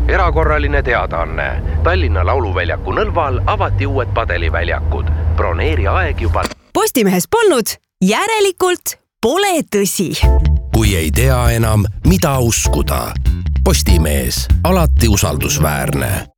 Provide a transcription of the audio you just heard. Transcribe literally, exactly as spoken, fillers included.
erakorraline teadaanne. Tallinna Lauluväljaku Nõlval avati uued padeliväljakud. Broneeri aeg juba... Postimehes polnud, järelikult pole tõsi. Kui ei tea enam, mida uskuda. Postimees, alati usaldusväärne.